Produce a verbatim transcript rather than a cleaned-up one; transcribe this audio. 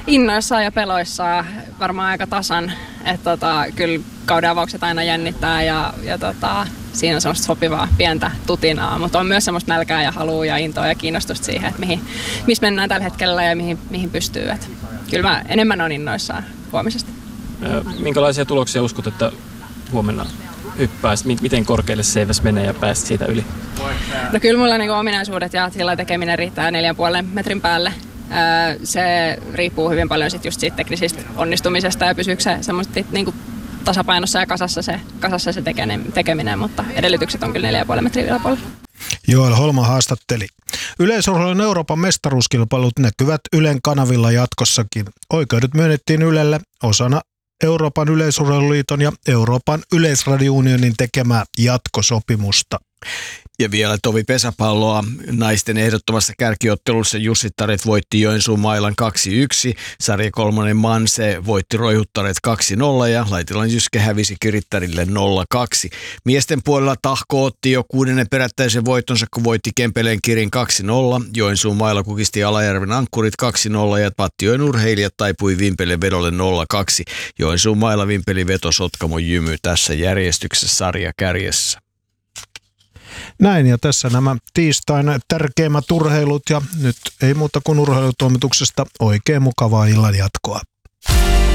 innoissaan ja peloissaan varmaan aika tasan. Että tota, kyllä kauden avaukset aina jännittää ja, ja tota, siinä on semmoista sopivaa pientä tutinaa, mutta on myös semmoista nälkää ja halua ja intoa ja kiinnostusta siihen, että mihin, missä mennään tällä hetkellä ja mihin, mihin pystyy. Et kyllä mä enemmän on innoissaan huomisesta. Minkälaisia tuloksia uskot, että huomenna hyppääsit? Miten korkealle seiväs menee ja pääsit siitä yli? No kyllä mulla niinku ominaisuudet ja sillä tekeminen riittää neljän puolen metrin päälle. Se riippuu hyvin paljon sit just siitä teknisistä onnistumisesta ja pysyykö se semmoista niinku tasapainossa ja kasassa se, kasassa se tekeminen, mutta edellytykset on kyllä neljän puolen metrin yläpuolella. Joel Holma haastatteli. Yleisurheilun Euroopan mestaruuskilpailut näkyvät Ylen kanavilla jatkossakin. Oikeudet myönnettiin Ylelle osana Euroopan yleisurheiluliiton ja Euroopan yleisradiounionin tekemää jatkosopimusta. Ja vielä tovi pesäpalloa. Naisten ehdottomassa kärkiottelussa Jussittaret voitti Joensuun Mailan kaksi yksi. Sarja kolmonen Manse voitti Roihuttaret kaksi nolla ja Laitilan Jyske hävisi Kirittarille nolla kaksi. Miesten puolella Tahko otti jo kuudennen perättäisen voittonsa, kun voitti Kempeleen Kirin kaksi nolla. Joensuun Maila kukisti Alajärven Ankkurit kaksi nolla ja Pattijoen urheilijat taipui Vimpelen vedolle nolla kaksi. Joensuun Maila Vimpeli veto Sotkamo Jymy tässä järjestyksessä sarja kärjessä. Näin, ja tässä nämä tiistain tärkeimmät urheilut, ja nyt ei muuta kuin urheilutoimituksesta oikein mukavaa illan jatkoa.